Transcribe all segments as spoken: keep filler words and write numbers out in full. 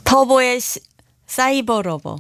터보의 시, 사이버 러버.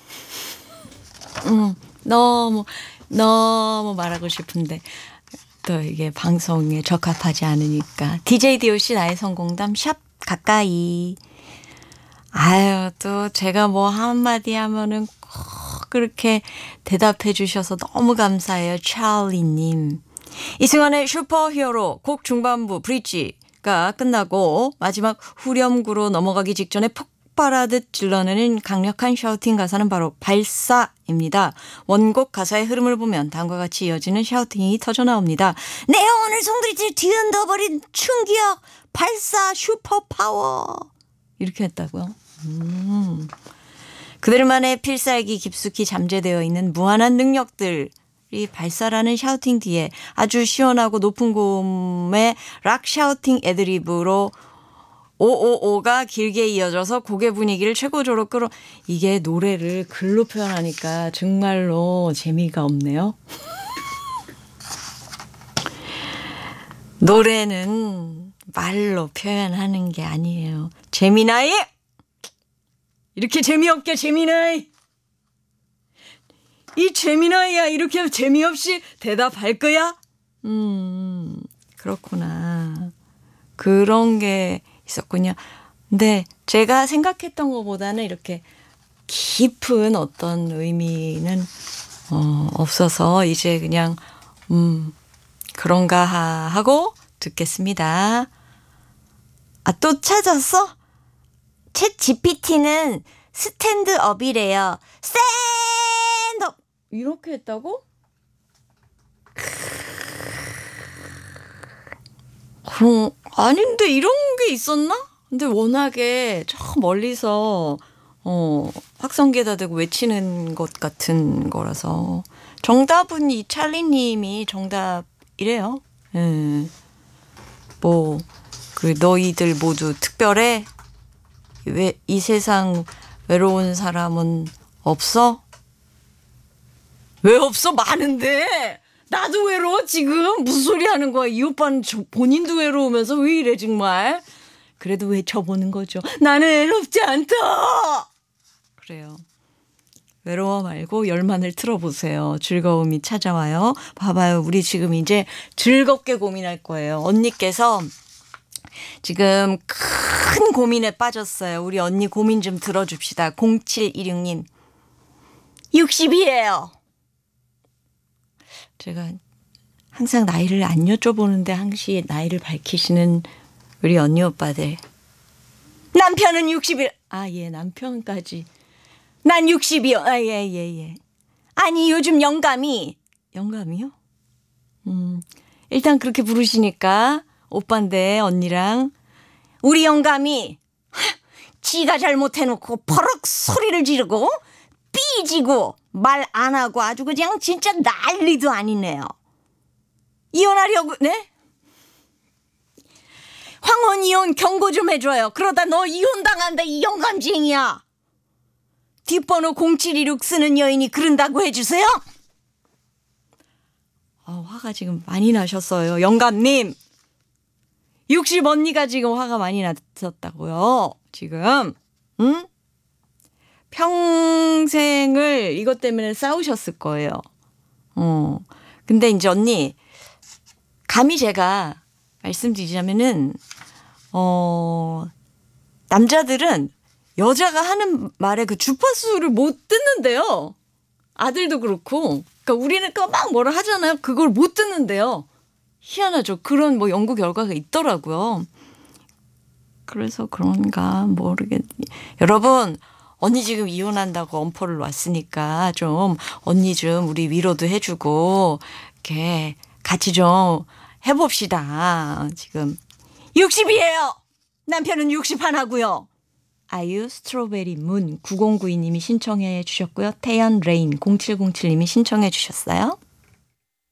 음, 너무 너무 말하고 싶은데 또 이게 방송에 적합하지 않으니까. 디제이 디오씨 나의 성공담 샵 가까이. 아유, 또 제가 뭐 한마디 하면은 꼭 그렇게 대답해 주셔서 너무 감사해요. 찰리님. 이승환의 슈퍼히어로 곡 중반부 브릿지가 끝나고 마지막 후렴구로 넘어가기 직전에 폭발하듯 질러내는 강력한 샤우팅 가사는 바로 발사입니다. 원곡 가사의 흐름을 보면 다음과 같이 이어지는 샤우팅이 터져 나옵니다. 내 영혼을 송두리째 뒤흔들어버린 충격 발사 슈퍼파워. 이렇게 했다고요. 음. 그들만의 필살기 깊숙이 잠재되어 있는 무한한 능력들이 발사라는 샤우팅 뒤에 아주 시원하고 높은 고음의 락 샤우팅 애드리브로 오오오가 길게 이어져서 곡의 분위기를 최고조로 끌어. 이게 노래를 글로 표현하니까 정말로 재미가 없네요. 노래는 말로 표현하는 게 아니에요. 재미나이! 이렇게 재미없게 재미나이! 이 재미나이야 이렇게 재미없이 대답할 거야? 음, 그렇구나. 그런 게 있었군요. 근데 제가 생각했던 것보다는 이렇게 깊은 어떤 의미는 어, 없어서 이제 그냥 음, 그런가 하고 듣겠습니다. 아, 또 찾았어? 챗 지피티는 스탠드업이래요. 스탠드업! 이렇게 했다고? 그럼 아닌데 이런 게 있었나? 근데 워낙에 저 멀리서 어, 확성기에다 대고 외치는 것 같은 거라서 정답은 이 찰리님이 정답이래요. 예. 뭐 그 너희들 모두 특별해? 왜 이 세상 외로운 사람은 없어? 왜 없어? 많은데. 나도 외로워 지금. 무슨 소리 하는 거야. 이 오빠는 본인도 외로우면서 왜 이래 정말. 그래도 외쳐보는 거죠. 나는 외롭지 않다. 그래요. 외로워 말고 열만을 틀어보세요. 즐거움이 찾아와요. 봐봐요. 우리 지금 이제 즐겁게 고민할 거예요. 언니께서 지금 큰 고민에 빠졌어요. 우리 언니 고민 좀 들어줍시다. 공칠일육 님. 육십이에요. 제가 항상 나이를 안 여쭤보는데 항시 나이를 밝히시는 우리 언니 오빠들. 남편은 육십일. 아, 예, 남편까지. 난 육십이요. 아, 예, 예, 예. 아니, 요즘 영감이. 영감이요? 음, 일단 그렇게 부르시니까 오빠인데 언니랑 우리 영감이 지가 잘못해놓고 버럭 소리를 지르고 삐지고 말 안 하고 아주 그냥 진짜 난리도 아니네요. 이혼하려고. 네? 황혼 이혼 경고 좀 해줘요. 그러다 너 이혼당한다 이 영감쟁이야. 뒷번호 공칠이육 쓰는 여인이 그런다고 해주세요. 아, 화가 지금 많이 나셨어요. 영감님. 육십 언니가 지금 화가 많이 났었다고요. 지금. 응? 평생을 이것 때문에 싸우셨을 거예요. 어. 근데 이제 언니, 감히 제가 말씀드리자면은, 어, 남자들은 여자가 하는 말에 그 주파수를 못 듣는데요. 아들도 그렇고. 그러니까 우리는 막 뭐라 하잖아요. 그걸 못 듣는데요. 희한하죠. 그런 뭐 연구 결과가 있더라고요. 그래서 그런가 모르겠. 여러분, 언니 지금 이혼한다고 엄포를 놨으니까 좀 언니 좀 우리 위로도 해주고 이렇게 같이 좀 해봅시다. 지금 육십이에요. 남편은 육십일 하고요. 아이유 스트로베리 문 구공구이 님이 신청해 주셨고요. 태연 레인 공칠공칠 님이 신청해 주셨어요.